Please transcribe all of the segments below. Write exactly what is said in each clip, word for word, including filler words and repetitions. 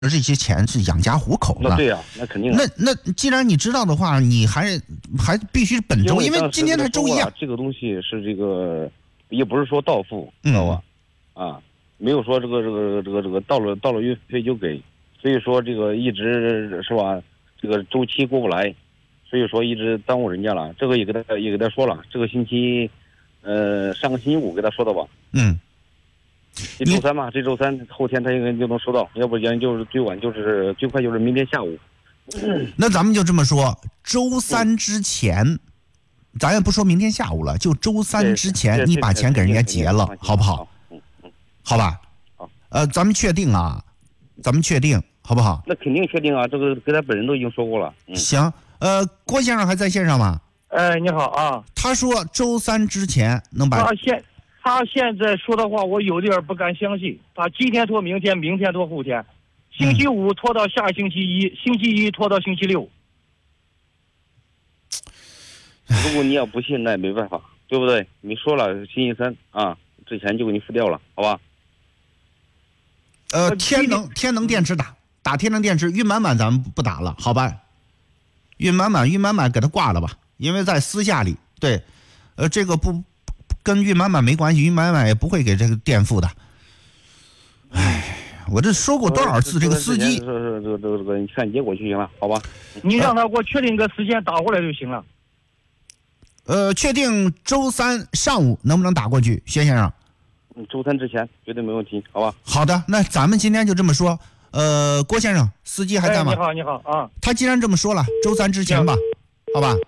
这些钱是养家糊口的。 那对呀、啊，那肯定。 那那既然你知道的话，你还还必须本周，因为今天才周一啊。 这个东西是这个，也不是说到付，知道吧？嗯、啊，没有说这个这个这个这个到了到了运费就给，所以说这个一直是吧，这个周期过不来，所以说一直耽误人家了。这个也给他也给他说了，这个星期，呃，上个星期五给他说的吧。 嗯。 这周三嘛，这周三后天他应该就能收到，要不然就是最晚就是最快就是明天下午。 嗯、那咱们就这么说，周三之前，嗯、咱也不说明天下午了，就周三之前你把钱给人家结了，好不好？ 嗯嗯， 好吧。 好， 呃，咱们确定啊，咱们确定好不好？ 那肯定确定啊，这个跟他本人都已经说过了。嗯、 行，呃，郭先生还在线上吗？ 哎，你好啊。 他说周三之前能把。 他现他现在说的话，我有点不敢相信。他今天拖明天，明天拖后天，星期五拖到下星期一，嗯、星期一拖到星期六。 如果你要不信，那也没办法，对不对？你说了星期三啊，之前就给你付掉了，好吧？ 呃，天能天能电池打打天能电池，运满满咱们不打了，好吧？运满满运满满给他挂了吧，因为在私下里，对，呃，这个不。跟运满满没关系，运满满也不会给这个垫付的。唉，我这说过多少次，这个司机， 这个这个这个，你看结果就行了，好吧？ 你让他给我确定个时间打过来就行了。 呃，确定周三上午能不能打过去，薛先生？ 嗯，周三之前绝对没问题，好吧？ 好的，那咱们今天就这么说。呃，郭先生，司机还在吗？ 哎、你好，你好啊。 他既然这么说了，周三之前吧，好吧？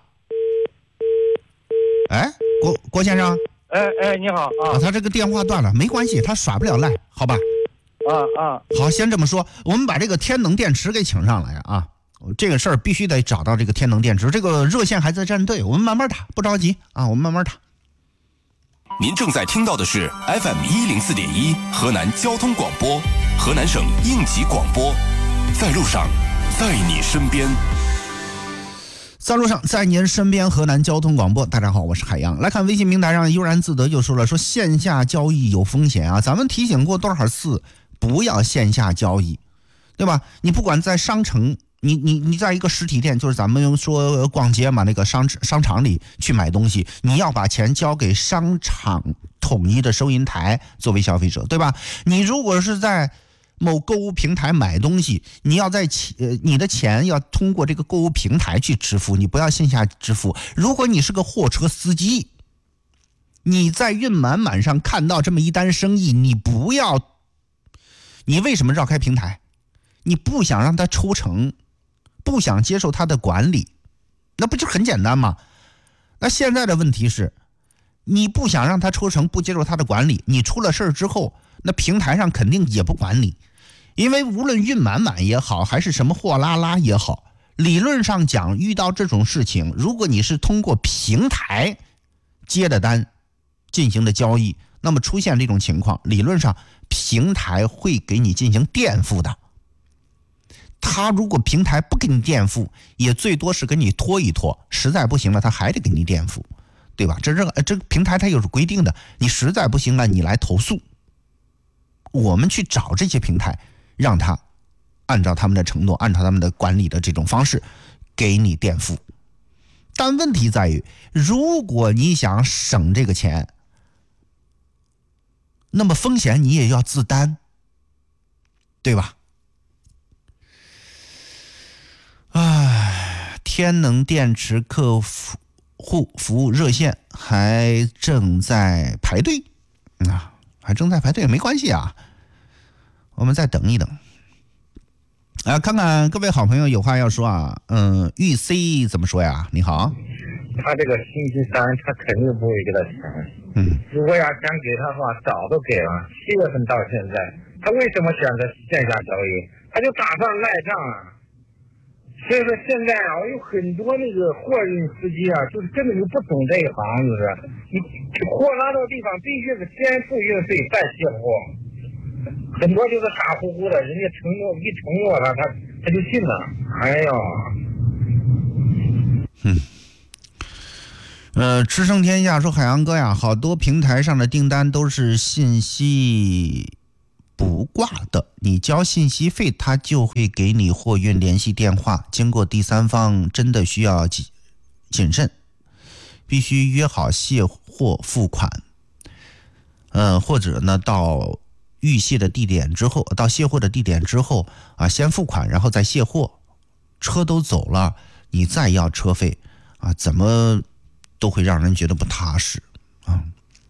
哎，郭郭先生。 哎哎，你好啊！ 他这个电话断了，没关系，他耍不了赖，好吧？ 啊啊， 好，先这么说，我们把这个天能电池给请上来啊！这个事儿必须得找到这个天能电池，这个热线还在站队，我们慢慢打，不着急啊，我们慢慢打。 您正在听到的是 F M 一零四点一河南交通广播，河南省应急广播，在路上，在你身边。 在路上，在您身边，河南交通广播。大家好，我是海洋。来看微信平台上，悠然自得就说了，说线下交易有风险啊，咱们提醒过多少次，不要线下交易，对吧？你不管在商城，你你你在一个实体店，就是咱们说逛街嘛，那个商商场里去买东西，你要把钱交给商场统一的收银台作为消费者，对吧？你如果是在某购物平台买东西，你要在呃你的钱要通过这个购物平台去支付，你不要线下支付。如果你是个货车司机，你在运满满上看到这么一单生意，你不要，你为什么绕开平台？你不想让他抽成，不想接受他的管理，那不就很简单吗？那现在的问题是，你不想让他抽成，不接受他的管理，你出了事儿之后，那平台上肯定也不管你。因为无论运满满也好，还是什么货拉拉也好，理论上讲，遇到这种事情，如果你是通过平台接的单进行的交易，那么出现这种情况，理论上平台会给你进行垫付的。他如果平台不给你垫付，也最多是给你拖一拖，实在不行了，他还得给你垫付，对吧？这这个这个平台它有是规定的，你实在不行了，你来投诉，我们去找这些平台，让他按照他们的承诺，按照他们的管理的这种方式给你垫付。但问题在于，如果你想省这个钱，那么风险你也要自担，对吧？唉，天能电池客户服务热线还正在排队啊，还正在排队，没关系啊，我们再等一等。啊，看看各位好朋友有话要说啊，嗯，玉 C 怎么说呀？你好。 他这个星期三他肯定不会给他钱， 嗯， 如果要想给他的话，早都给了。七月份到现在，他为什么选择线下交易？他就打算赖账啊。所以说现在啊，我有很多那个货运司机啊，就是根本就不懂这一行，就是你货拉到地方必须是先付运费再卸货，很多就是傻乎乎的，人家承诺一承诺了，他他就信了。哎呦， 嗯。呃，驰骋天下说海洋哥呀，好多平台上的订单都是信息不挂的，你交信息费，他就会给你货运联系电话。经过第三方，真的需要谨慎，必须约好卸货付款。嗯，或者呢，到预卸的地点之后，到卸货的地点之后啊，先付款，然后再卸货。车都走了，你再要车费啊，怎么都会让人觉得不踏实啊。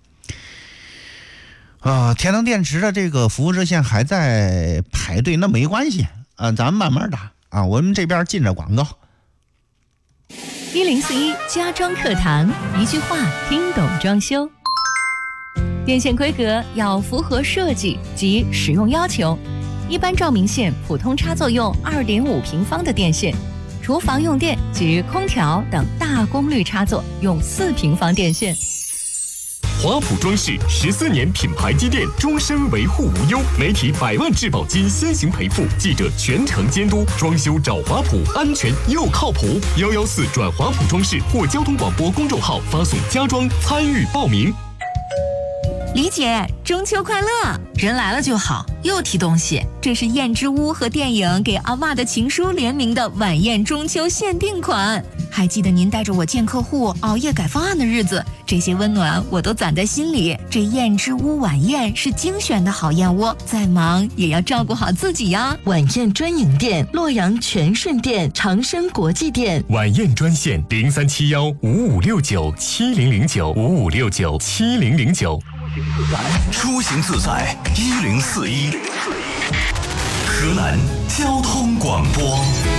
啊，天能电池的这个服务热线还在排队，那没关系啊，咱们慢慢打啊。我们这边进着广告。 一零四一家装课堂，一句话听懂装修。电线规格要符合设计及使用要求，一般照明线普通插座用二点五平方的电线，厨房用电及空调等大功率插座用四平方电线。 华普装饰十四年品牌积淀，终身维护无忧，媒体百万质保金先行赔付，记者全程监督，装修找华普，安全又靠谱。幺幺四转华普装饰或交通广播公众号发送家装参与报名。 李姐，中秋快乐！人来了就好，又提东西。这是燕之屋和电影给阿嬷的情书联名的晚宴中秋限定款。还记得您带着我见客户、熬夜改方案的日子，这些温暖我都攒在心里。这燕之屋晚宴是精选的好燕窝，再忙也要照顾好自己呀。 晚宴专营店：洛阳全顺店、长生国际店。 晚宴专线：零三七幺五五六九七零零九五五六九七零零九。 出行自在一零四一，河南交通广播。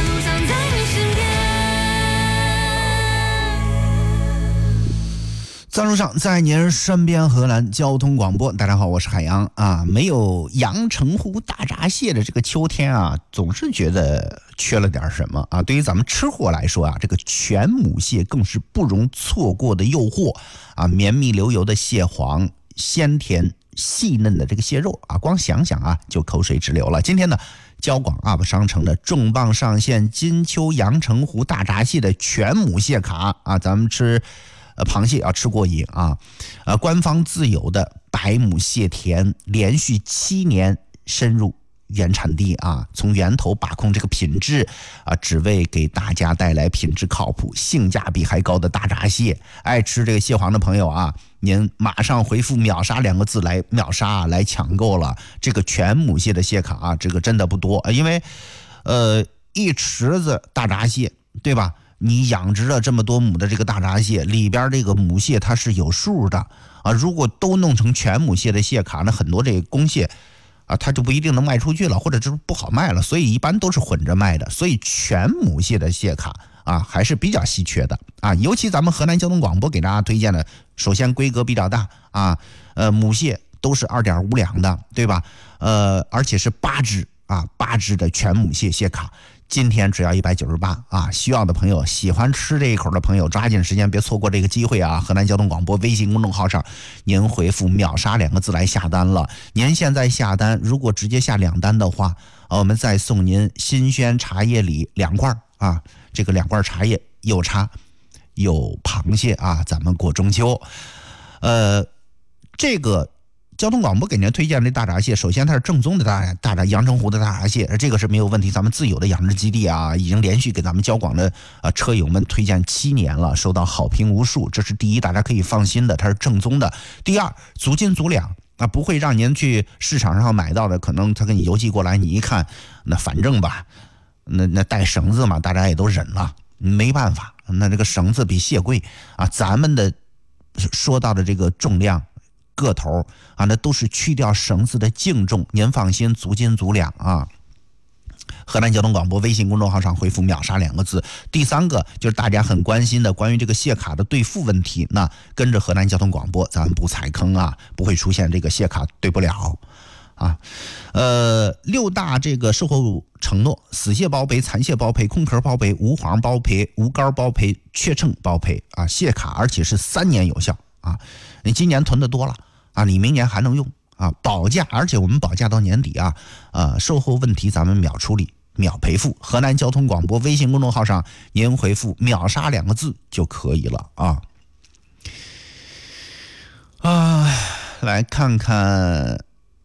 赞助商在您身边，河南交通广播。大家好，我是海洋啊。没有阳澄湖大闸蟹的这个秋天啊，总是觉得缺了点什么啊。对于咱们吃货来说啊，这个全母蟹更是不容错过的诱惑啊。绵密流油的蟹黄，鲜甜细嫩的这个蟹肉啊，光想想啊就口水直流了。今天呢，交广 U P 商城的重磅上线金秋阳澄湖大闸蟹的全母蟹卡啊，咱们吃呃，螃蟹要吃过瘾啊！呃，官方自有的百亩蟹田，连续七年深入原产地啊，从源头把控这个品质啊，只为给大家带来品质靠谱、性价比还高的大闸蟹。爱吃这个蟹黄的朋友啊，您马上回复秒杀两个字来秒杀、啊、来抢购了这个全母蟹的蟹卡啊，这个真的不多，因为呃一池子大闸蟹，对吧？你养殖了这么多母的这个大闸蟹，里边这个母蟹它是有数的啊。如果都弄成全母蟹的蟹卡，那很多这个公蟹啊，它就不一定能卖出去了，或者就是不好卖了。所以一般都是混着卖的。所以全母蟹的蟹卡啊，还是比较稀缺的啊。尤其咱们河南交通广播给大家推荐的，首先规格比较大啊，呃，母蟹都是二点五两的，对吧？呃，而且是八只啊，八只的全母蟹蟹卡。今天只要一百九十八啊！需要的朋友，喜欢吃这一口的朋友，抓紧时间，别错过这个机会啊！河南交通广播微信公众号上，您回复秒杀两个字来下单了。您现在下单，如果直接下两单的话，我们再送您新鲜茶叶礼两罐啊！这个两罐茶叶有茶有螃蟹啊，咱们过中秋。呃，这个交通广播给您推荐的大闸蟹，首先它是正宗的大大闸阳澄湖的大闸蟹，这个是没有问题。咱们自有的养殖基地啊，已经连续给咱们交广的啊车友们推荐七年了，收到好评无数。这是第一，大家可以放心的，它是正宗的。第二，足斤足两啊，不会让您去市场上买到的，可能他给你邮寄过来，你一看，那反正吧，那那带绳子嘛，大家也都忍了，没办法，那这个绳子比蟹贵啊。咱们的说到的这个重量。个头啊，那都是去掉绳子的净重，您放心，足斤足两啊。河南交通广播微信公众号上回复秒杀两个字。第三个就是大家很关心的关于这个蟹卡的兑付问题，那跟着河南交通广播，咱们不踩坑啊，不会出现这个蟹卡兑不了啊。呃，六大这个售后承诺：死蟹包赔、残蟹包赔、空壳包赔、无黄包赔、无肝包赔、确称包赔啊。蟹卡而且是三年有效啊。你今年囤的多了啊，你明年还能用啊，保价，而且我们保价到年底啊，呃，售后问题咱们秒处理、秒赔付。河南交通广播微信公众号上，您回复“秒杀”两个字就可以了啊。啊，来看看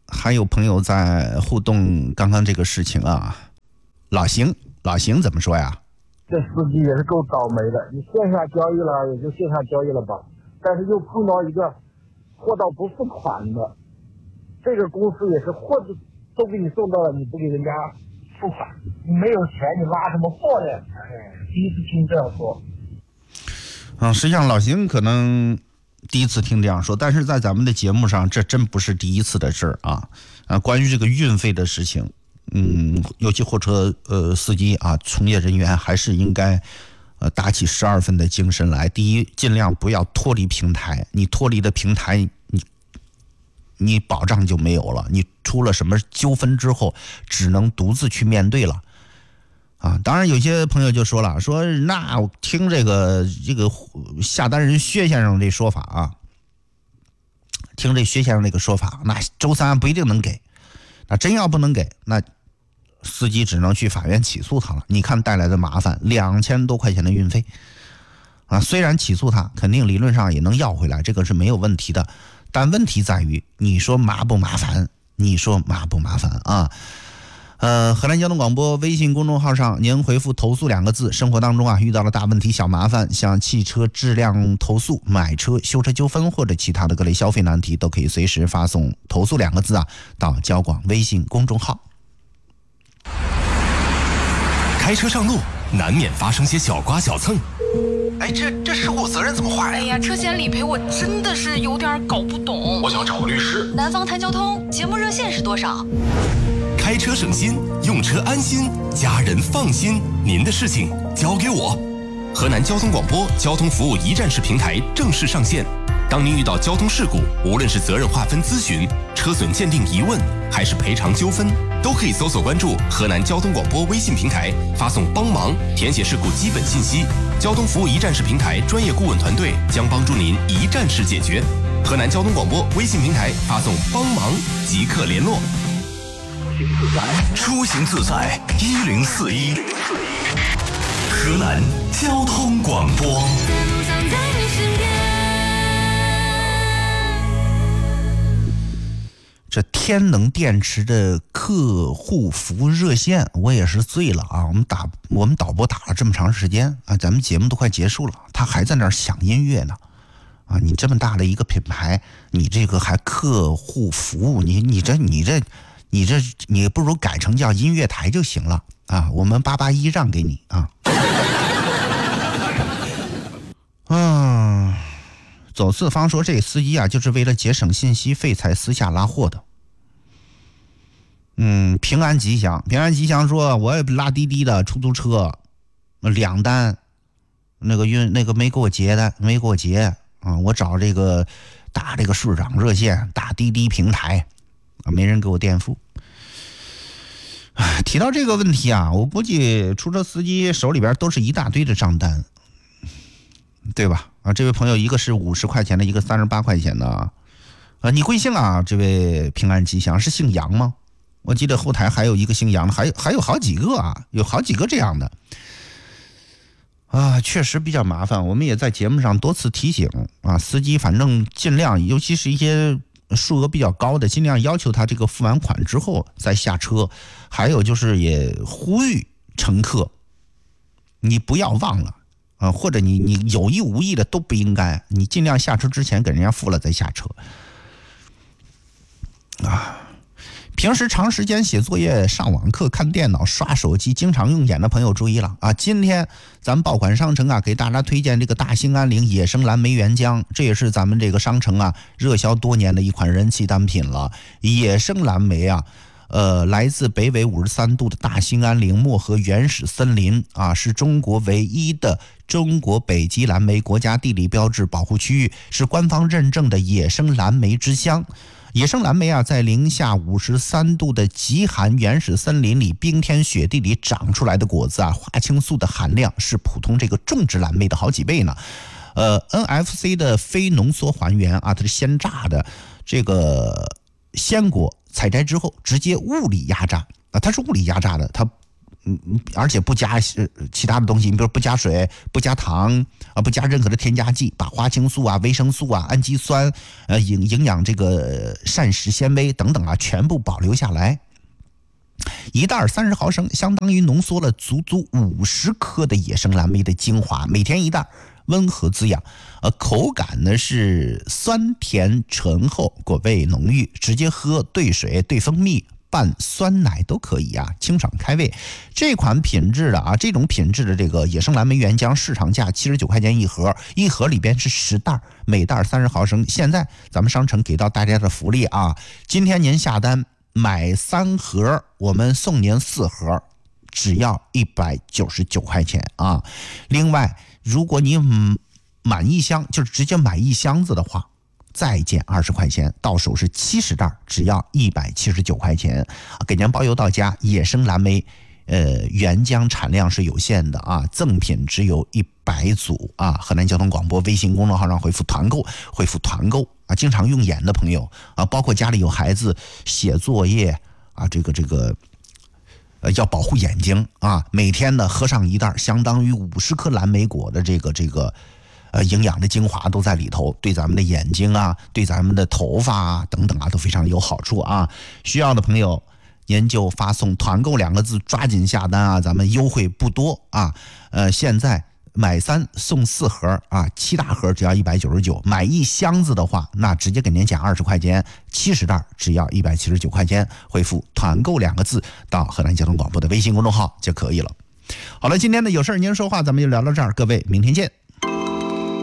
还有朋友在互动刚刚这个事情啊，老邢，老邢怎么说呀？ 这司机也是够倒霉的，你线下交易了也就线下交易了吧，但是又碰到一个货到不付款的，这个公司也是货都给你送到了，你不给人家付款，你没有钱你拉什么货呢？哎，第一次听这样说。 嗯，实际上老邢可能第一次听这样说，但是在咱们的节目上，这真不是第一次的事儿啊！啊，关于这个运费的事情，嗯，尤其货车呃司机啊，从业人员还是应该呃打起十二分的精神来。第一，尽量不要脱离平台，你脱离的平台，你你保障就没有了，你出了什么纠纷之后，只能独自去面对了。啊，当然有些朋友就说了，说那我听这个这个下单人薛先生这说法啊，听这薛先生那个说法，那周三不一定能给，那真要不能给，那司机只能去法院起诉他了。你看带来的麻烦，两千多块钱的运费啊，虽然起诉他，肯定理论上也能要回来，这个是没有问题的，但问题在于，你说麻不麻烦？你说麻不麻烦啊？呃，河南交通广播微信公众号上，您回复投诉两个字，生活当中啊遇到了大问题小麻烦，像汽车质量投诉、买车、修车纠纷或者其他的各类消费难题，都可以随时发送投诉两个字啊到交广微信公众号。 开车上路难免发生些小刮小蹭， 哎，这这事故责任怎么划呀？ 哎呀，车险理赔我真的是有点搞不懂。 我想找个律师。 南方谈交通节目热线是多少？ 开车省心，用车安心，家人放心，您的事情交给我。河南交通广播交通服务一站式平台正式上线。当您遇到交通事故，无论是责任划分咨询、车损鉴定疑问，还是赔偿纠纷，都可以搜索关注河南交通广播微信平台，发送帮忙，填写事故基本信息。交通服务一站式平台专业顾问团队将帮助您一站式解决。河南交通广播微信平台发送帮忙即刻联络。 出行自在一零四一，河南交通广播。 这天能电池的客户服务热线，我也是醉了啊！我们打我们导播打了这么长时间啊，咱们节目都快结束了，他还在那儿响音乐呢。啊，你这么大的一个品牌，你这个还客户服务，你你这你这。你这你不如改成叫音乐台就行了啊！我们八八一让给你啊。嗯，走四方说这司机啊，就是为了节省信息费才私下拉货的。嗯，平安吉祥，平安吉祥说，我也拉滴滴的出租车，两单，那个运那个没给我结的，没给我结啊！我找这个打这个市长热线，打滴滴平台。啊，没人给我垫付。提到这个问题啊，我估计出租车司机手里边都是一大堆的账单，对吧？啊，这位朋友一个是五十块钱的，一个三十八块钱的啊。啊，你贵姓啊？这位平安吉祥是姓杨吗？我记得后台还有一个姓杨的，还有还有好几个啊，有好几个这样的。啊，确实比较麻烦。我们也在节目上多次提醒啊，司机反正尽量，尤其是一些数额比较高的，尽量要求他这个付完款之后再下车。还有就是也呼吁乘客，你不要忘了啊，或者你你有意无意的都不应该，你尽量下车之前给人家付了再下车。啊，平时长时间写作业、上网课、看电脑、刷手机，经常用眼的朋友注意了啊！今天咱们爆款商城啊，给大家推荐这个大兴安岭野生蓝莓原浆，这也是咱们这个商城啊热销多年的一款人气单品了。野生蓝莓啊，呃，来自北纬五十三度的大兴安岭漠河原始森林啊，是中国唯一的中国北极蓝莓国家地理标志保护区域，是官方认证的野生蓝莓之乡。野生蓝莓啊，在零下五十三度的极寒原始森林里，冰天雪地里长出来的果子啊，花青素的含量是普通这个种植蓝莓的好几倍呢。呃 ，N F C 的非浓缩还原啊，它是鲜榨的这个鲜果，采摘之后直接物理压榨啊，它是物理压榨的，它嗯，而且不加其他的东西，你比如不加水、不加糖啊，不加任何的添加剂，把花青素啊、维生素啊、氨基酸、呃营营养这个膳食纤维等等啊，全部保留下来。一袋三十毫升，相当于浓缩了足足五十克的野生蓝莓的精华，每天一袋，温和滋养。呃，口感呢是酸甜醇厚，果味浓郁，直接喝兑水兑蜂蜜拌酸奶都可以啊，清爽开胃。这款品质的啊，这种品质的这个野生蓝莓原浆，市场价七十九块钱一盒，一盒里边是十袋，每袋三十毫升。现在咱们商城给到大家的福利啊，今天您下单买三盒，我们送您四盒，只要一百九十九块钱啊。另外，如果你满一箱，就是直接买一箱子的话，再减二十块钱，到手是七十袋，只要一百七十九块钱，给您包邮到家。野生蓝莓，呃，原浆产量是有限的啊，赠品只有一百组啊。河南交通广播微信公众号上回复团购，回复团购啊。经常用眼的朋友啊，包括家里有孩子写作业啊，这个这个。呃，要保护眼睛啊！每天呢喝上一袋，相当于五十颗蓝莓果的这个这个，呃，营养的精华都在里头，对咱们的眼睛啊，对咱们的头发啊等等啊，都非常有好处啊！需要的朋友，您就发送“团购”两个字，抓紧下单啊！咱们优惠不多啊，呃，现在买三送四盒啊，七大盒只要一百九十九，买一箱子的话，那直接给您减二十块钱，七十袋只要一百七十九块钱，回复“团购”两个字到河南交通广播的微信公众号就可以了。好了，今天的有事您说话，咱们就聊到这儿，各位，明天见。